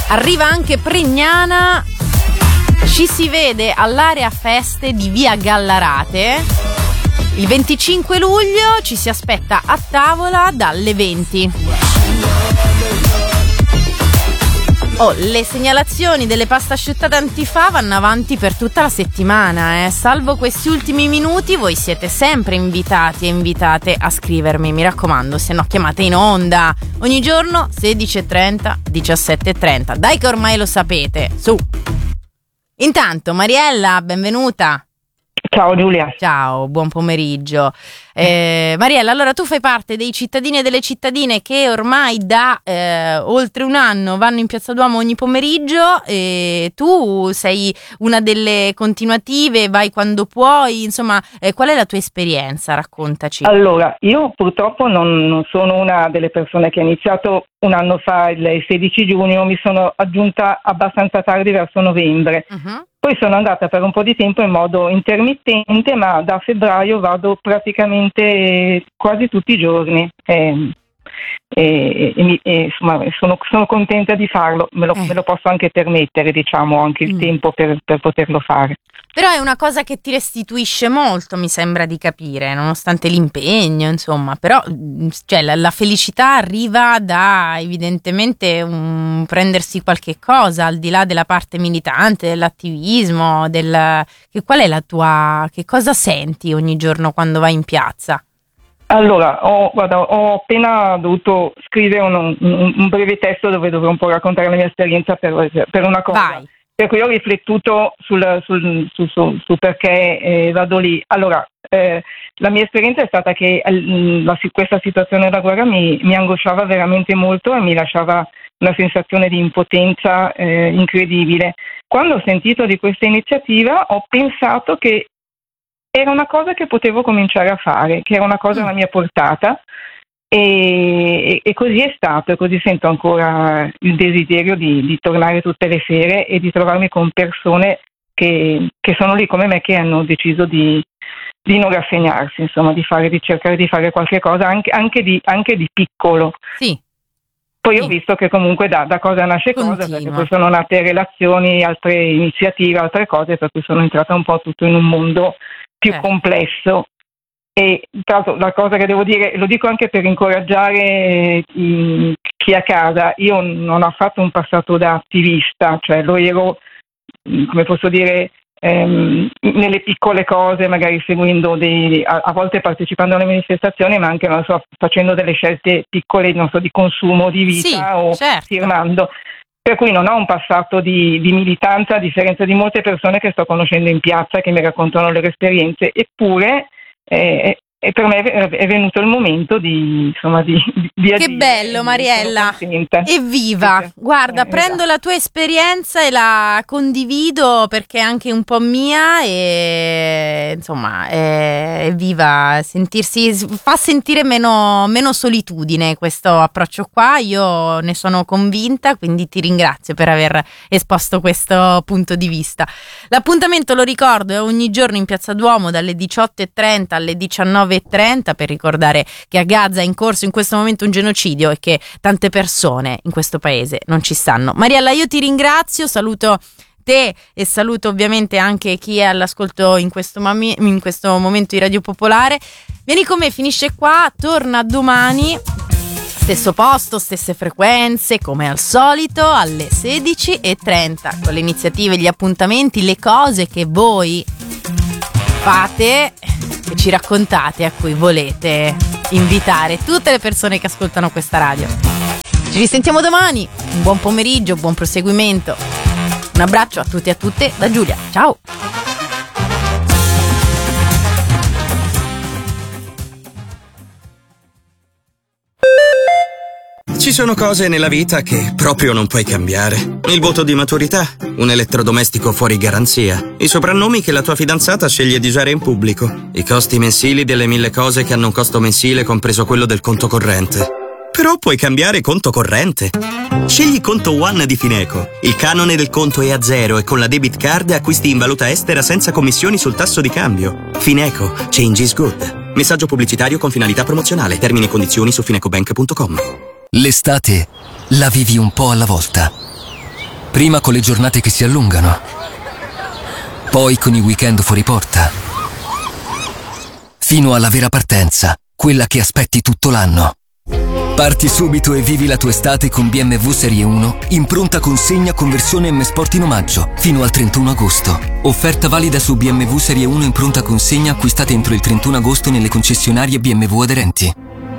Arriva anche Pregnana, ci si vede all'area feste di via Gallarate. Il 25 luglio ci si aspetta a tavola dalle 20. Le segnalazioni delle pasta asciutta d'Antifà vanno avanti per tutta la settimana, salvo questi ultimi minuti. Voi siete sempre invitati e invitate a scrivermi, mi raccomando, se no chiamate in onda ogni giorno 16:30, 17:30. Dai che ormai lo sapete, su. Intanto Mariella, benvenuta. Ciao Giulia. Ciao, buon pomeriggio. Mariella, allora tu fai parte dei cittadini e delle cittadine che ormai da oltre un anno vanno in Piazza Duomo ogni pomeriggio, e tu sei una delle continuative, vai quando puoi, insomma, qual è la tua esperienza? Raccontaci. Allora, io purtroppo non sono una delle persone che ha iniziato un anno fa, il 16 giugno, mi sono aggiunta abbastanza tardi, verso novembre. Uh-huh. Poi sono andata per un po' di tempo in modo intermittente, ma da febbraio vado praticamente quasi tutti i giorni. Insomma, sono contenta di farlo, me lo posso anche permettere, diciamo, anche il tempo per poterlo fare. Però è una cosa che ti restituisce molto, mi sembra di capire, nonostante l'impegno, insomma. Però cioè, la felicità arriva da, evidentemente, prendersi qualche cosa, al di là della parte militante, dell'attivismo, qual è la tua... Che cosa senti ogni giorno quando vai in piazza? Allora, ho appena dovuto scrivere un breve testo dove dovrò un po' raccontare la mia esperienza per una cosa. Vai. Per cui ho riflettuto sul perché vado lì. Allora, la mia esperienza è stata che questa situazione della guerra mi angosciava veramente molto e mi lasciava una sensazione di impotenza incredibile. Quando ho sentito di questa iniziativa ho pensato che era una cosa che potevo cominciare a fare, che era una cosa alla mia portata, e così è stato, e così sento ancora il desiderio di tornare tutte le sere e di trovarmi con persone che sono lì come me, che hanno deciso di non rassegnarsi, insomma, di cercare di fare qualche cosa anche di piccolo. Sì. Poi ho visto che comunque da cosa nasce cosa, perché poi sono nate relazioni, altre iniziative, altre cose, per cui sono entrata un po' tutto in un mondo più complesso. E tra l'altro la cosa che devo dire, lo dico anche per incoraggiare chi è a casa, io non ho fatto un passato da attivista, cioè lo ero, come posso dire, nelle piccole cose, magari seguendo a volte partecipando alle manifestazioni, ma anche, non so, facendo delle scelte piccole, non so, di consumo di vita, o firmando. Per cui non ho un passato di militanza, a differenza di molte persone che sto conoscendo in piazza, che mi raccontano le loro esperienze. Eppure per me è venuto il momento di agire. Che bello, Mariella, evviva! Guarda, prendo la tua esperienza e la condivido, perché è anche un po' mia, e insomma evviva, fa sentire meno solitudine questo approccio qua. Io ne sono convinta, quindi ti ringrazio per aver esposto questo punto di vista. L'appuntamento, lo ricordo, è ogni giorno in Piazza Duomo dalle 18:30 alle 19:30, per ricordare che a Gaza è in corso in questo momento un genocidio e che tante persone in questo paese non ci stanno. Mariella, io ti ringrazio, saluto te e saluto ovviamente anche chi è all'ascolto in questo momento di Radio Popolare. Vieni con me, finisce qua, torna domani, stesso posto, stesse frequenze, come al solito, alle 16:30, con le iniziative, gli appuntamenti, le cose che voi fate, che ci raccontate, a cui volete invitare tutte le persone che ascoltano questa radio. Ci risentiamo domani, un buon pomeriggio, buon proseguimento, un abbraccio a tutti e a tutte da Giulia, ciao! Ci sono cose nella vita che proprio non puoi cambiare. Il voto di maturità, un elettrodomestico fuori garanzia, i soprannomi che la tua fidanzata sceglie di usare in pubblico, i costi mensili delle 1000 cose che hanno un costo mensile compreso quello del conto corrente. Però puoi cambiare conto corrente. Scegli Conto One di Fineco. Il canone del conto è a zero e con la debit card acquisti in valuta estera senza commissioni sul tasso di cambio. Fineco. Change is good. Messaggio pubblicitario con finalità promozionale. Termini e condizioni su finecobank.com. L'estate la vivi un po' alla volta. Prima con le giornate che si allungano, poi con i weekend fuori porta, fino alla vera partenza, quella che aspetti tutto l'anno. Parti subito e vivi la tua estate con BMW Serie 1 in pronta consegna con versione M Sport in omaggio fino al 31 agosto. Offerta valida su BMW Serie 1 in pronta consegna acquistate entro il 31 agosto nelle concessionarie BMW aderenti.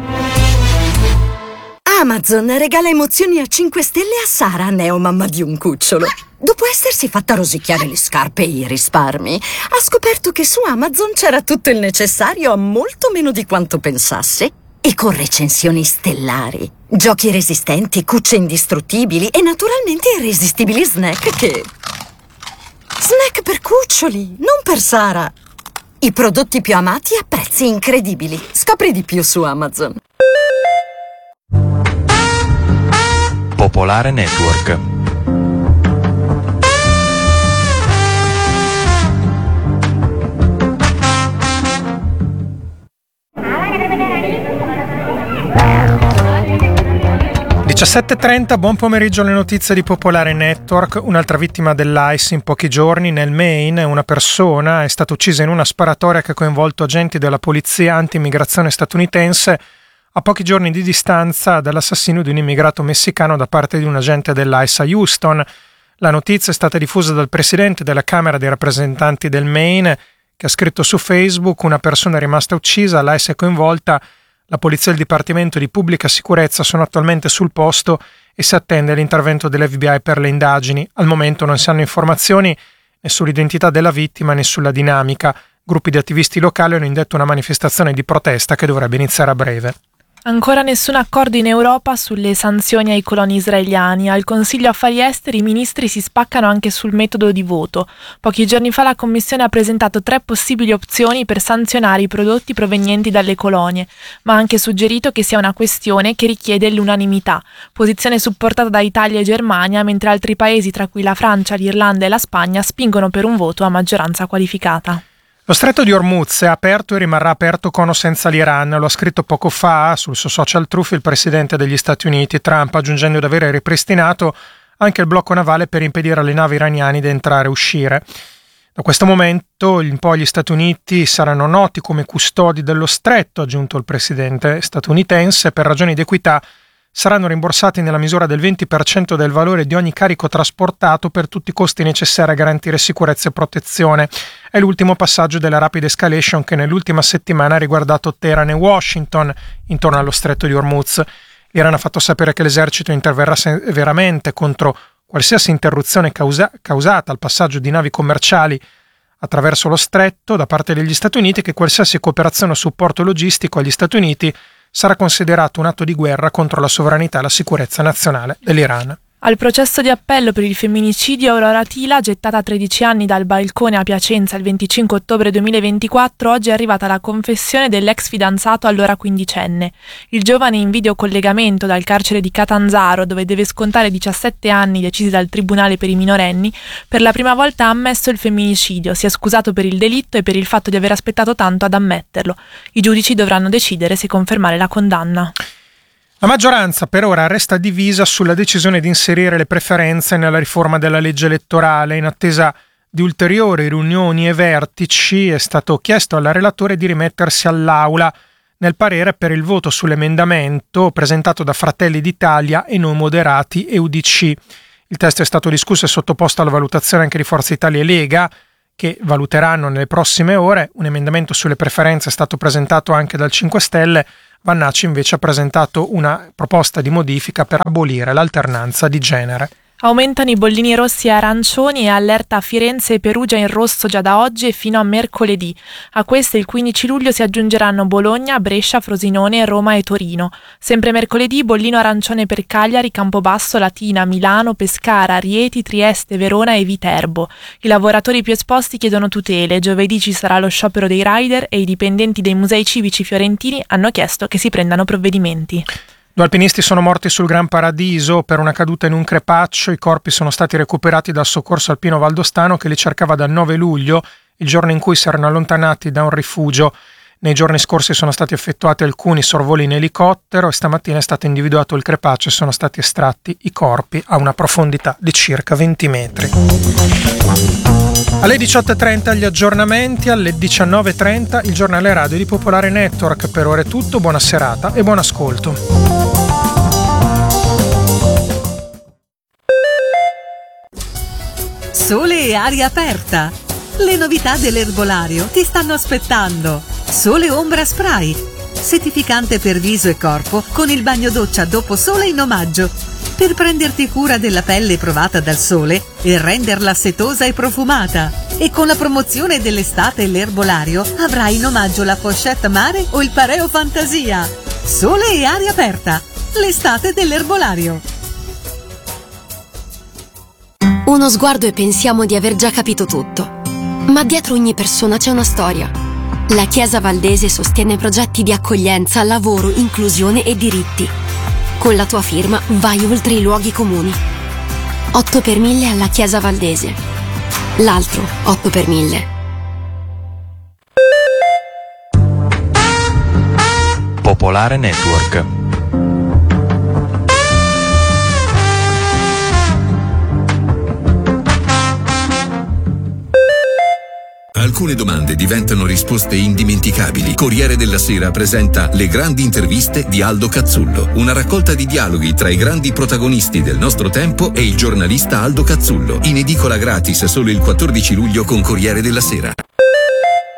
Amazon regala emozioni a 5 stelle a Sara, neomamma di un cucciolo. Dopo essersi fatta rosicchiare le scarpe e i risparmi, ha scoperto che su Amazon c'era tutto il necessario a molto meno di quanto pensasse. E con recensioni stellari, giochi resistenti, cucce indistruttibili e naturalmente irresistibili snack che... Snack per cuccioli, non per Sara. I prodotti più amati a prezzi incredibili. Scopri di più su Amazon. Popolare Network. Buon pomeriggio, alle notizie di Popolare Network. Un'altra vittima dell'ICE in pochi giorni. Nel Maine una persona è stata uccisa in una sparatoria che ha coinvolto agenti della polizia anti-immigrazione statunitense a pochi giorni di distanza dall'assassinio di un immigrato messicano da parte di un agente dell'ICE a Houston. La notizia è stata diffusa dal presidente della Camera dei rappresentanti del Maine, che ha scritto su Facebook: una persona è rimasta uccisa, l'ICE è coinvolta. La polizia e il Dipartimento di Pubblica Sicurezza sono attualmente sul posto e si attende l'intervento dell'FBI per le indagini. Al momento non si hanno informazioni né sull'identità della vittima né sulla dinamica. Gruppi di attivisti locali hanno indetto una manifestazione di protesta che dovrebbe iniziare a breve. Ancora nessun accordo in Europa sulle sanzioni ai coloni israeliani. Al Consiglio Affari Esteri i ministri si spaccano anche sul metodo di voto. Pochi giorni fa la Commissione ha presentato 3 possibili opzioni per sanzionare i prodotti provenienti dalle colonie, ma ha anche suggerito che sia una questione che richiede l'unanimità, posizione supportata da Italia e Germania, mentre altri paesi, tra cui la Francia, l'Irlanda e la Spagna, spingono per un voto a maggioranza qualificata. Lo stretto di Hormuz è aperto e rimarrà aperto con o senza l'Iran, lo ha scritto poco fa sul suo social Truth il presidente degli Stati Uniti, Trump, aggiungendo di avere ripristinato anche il blocco navale per impedire alle navi iraniane di entrare e uscire. Da questo momento in poi gli Stati Uniti saranno noti come custodi dello stretto, ha aggiunto il presidente statunitense. Per ragioni di equità saranno rimborsati nella misura del 20% del valore di ogni carico trasportato per tutti i costi necessari a garantire sicurezza e protezione. È l'ultimo passaggio della rapid escalation che nell'ultima settimana ha riguardato Teheran e Washington intorno allo stretto di Hormuz. L'Iran ha fatto sapere che l'esercito interverrà severamente contro qualsiasi interruzione causata al passaggio di navi commerciali attraverso lo stretto da parte degli Stati Uniti, che qualsiasi cooperazione o supporto logistico agli Stati Uniti sarà considerato un atto di guerra contro la sovranità e la sicurezza nazionale dell'Iran. Al processo di appello per il femminicidio, Aurora Tila, gettata a 13 anni dal balcone a Piacenza il 25 ottobre 2024, oggi è arrivata la confessione dell'ex fidanzato allora quindicenne. Il giovane, in videocollegamento dal carcere di Catanzaro, dove deve scontare 17 anni decisi dal Tribunale per i minorenni, per la prima volta ha ammesso il femminicidio, si è scusato per il delitto e per il fatto di aver aspettato tanto ad ammetterlo. I giudici dovranno decidere se confermare la condanna. La maggioranza per ora resta divisa sulla decisione di inserire le preferenze nella riforma della legge elettorale. In attesa di ulteriori riunioni e vertici è stato chiesto al relatore di rimettersi all'Aula nel parere per il voto sull'emendamento presentato da Fratelli d'Italia e Noi Moderati e UDC. Il testo è stato discusso e sottoposto alla valutazione anche di Forza Italia e Lega, che valuteranno nelle prossime ore. Un emendamento sulle preferenze è stato presentato anche dal 5 Stelle. Vannacci invece ha presentato una proposta di modifica per abolire l'alternanza di genere. Aumentano i bollini rossi e arancioni e allerta a Firenze e Perugia in rosso già da oggi e fino a mercoledì. A queste il 15 luglio si aggiungeranno Bologna, Brescia, Frosinone, Roma e Torino. Sempre mercoledì bollino arancione per Cagliari, Campobasso, Latina, Milano, Pescara, Rieti, Trieste, Verona e Viterbo. I lavoratori più esposti chiedono tutele. Giovedì ci sarà lo sciopero dei rider e i dipendenti dei musei civici fiorentini hanno chiesto che si prendano provvedimenti. 2 alpinisti sono morti sul Gran Paradiso per una caduta in un crepaccio. I corpi sono stati recuperati dal soccorso alpino valdostano che li cercava dal 9 luglio, il giorno in cui si erano allontanati da un rifugio. Nei giorni scorsi sono stati effettuati alcuni sorvoli in elicottero e stamattina è stato individuato il crepaggio e sono stati estratti i corpi a una profondità di circa 20 metri. Alle 18.30 gli aggiornamenti, alle 19.30 il giornale radio di Popolare Network. Per ora è tutto, buona serata e buon ascolto. Sole e aria aperta. Le novità dell'erbolario ti stanno aspettando. Sole Ombra Spray, settificante per viso e corpo con il bagno doccia dopo sole in omaggio, per prenderti cura della pelle provata dal sole e renderla setosa e profumata. E con la promozione dell'estate e l'erbolario avrai in omaggio la pochette mare o il pareo fantasia. Sole e aria aperta, l'estate dell'erbolario. Uno sguardo e pensiamo di aver già capito tutto. Ma dietro ogni persona c'è una storia. La Chiesa Valdese sostiene progetti di accoglienza, lavoro, inclusione e diritti. Con la tua firma vai oltre i luoghi comuni. 8 per 1000 alla Chiesa Valdese. L'altro 8 per 1000. Popolare Network. Alcune domande diventano risposte indimenticabili. Corriere della Sera presenta Le grandi interviste di Aldo Cazzullo, una raccolta di dialoghi tra i grandi protagonisti del nostro tempo e il giornalista Aldo Cazzullo, in edicola gratis solo il 14 luglio con Corriere della Sera.